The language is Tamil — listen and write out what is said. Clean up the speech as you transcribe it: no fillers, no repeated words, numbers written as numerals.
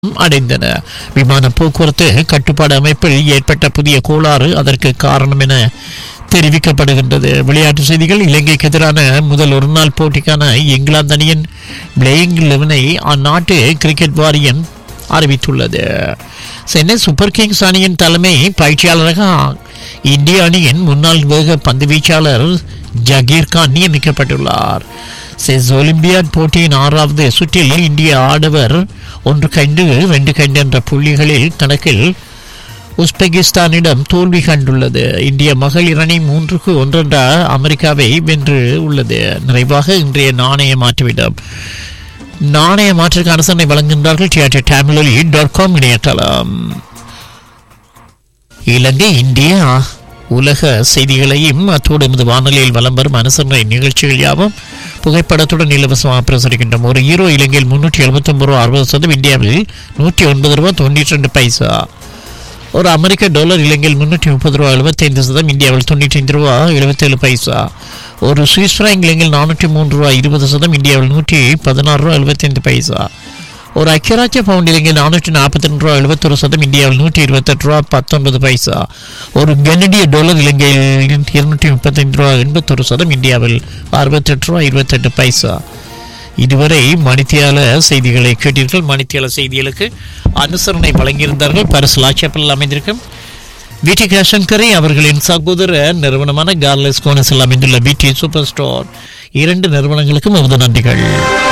அடைந்தன. விமான போக்குவரத்து கட்டுப்பாடு அமைப்பில் ஏற்பட்ட புதிய கோளாறு அதற்கு காரணம் என தெரிவிக்கப்படுகின்றது. விளையாட்டு செய்திகள். இலங்கைக்கு எதிரான முதல் ஒருநாள் போட்டிக்கான இங்கிலாந்து அணியின் பிளேயிங் 11-ஐ அந்நாட்டு கிரிக்கெட் வாரியம் அறிவித்துள்ளது. சென்னை சூப்பர் கிங்ஸ் அணியின் தலைமை பயிற்சியாளராக இந்திய அணியின் முன்னாள் வேக பந்து வீச்சாளர் ஜகீர் கான் நியமிக்கப்பட்டுள்ளார். செஸ் ஒலிம்பியாட் போட்டியின் 6வது சுற்றில் இந்திய ஆடவர் 1-2 என்ற புள்ளிகளில் கணக்கில் உஸ்பெகிஸ்தானிடம் தோல்வி கண்டுள்ளது. இந்திய மகளிர் அணி 3-1 என்ற அமெரிக்காவை வென்று உள்ளது. நிறைவாக இன்றைய நாணய மாற்றுவிடம். நாணய மாற்றுக்கு அரசனை வழங்குகின்றார்கள் TRT-Tamiloli.com இணையதளம். இலங்கை இந்திய உலக செய்திகளையும் அத்தோடு எமது வானொலியில் வலம் வரும் அனுசரணை நிகழ்ச்சிகள் யாவும் புகைப்படத்துடன் இலவசமாக பிரசுரிக்கின்றோம். ஒரு ஈரோ இலங்கையில் 379 ரூபா 60 சதம், இந்தியாவில் 109 ரூபா 92 பைசா. ஒரு அமெரிக்க டாலர் இலங்கையில் 330 ரூபா 75 சதம், இந்தியாவில் 95 ரூபா 77 பைசா. ஒரு சுவிஸ் பிராங்க் இலங்கையில் 403 ரூபா 20 சதம், இந்தியாவில் 116 ரூபா 75 பைசா. ஒரு ஐக்கியராஜ்ய பவுண்ட் இலங்கையில் 442 ரூபா 71 சதம், இந்தியாவில் 128 ரூபா 19 பைசா. ஒரு கனடிய டாலர் இலங்கையில் 235 ரூபா 81 சதம், இந்தியாவில் 68 ரூபா 28 பைசா. இதுவரை மணித்தியால செய்திகளை கேட்டீர்கள். மணித்தியால செய்திகளுக்கு அனுசரணை வழங்கியிருந்தார்கள் பரிசலாச்சப்பில் அமைந்திருக்கும் விடி கேஷன்கரை அவர்களின் சகோதர நிறுவனமான கார்லஸ் கோனஸில் அமைந்துள்ள விடி சூப்பர் ஸ்டோர். 2 நிறுவனங்களுக்கும் நமது நன்றிகள்.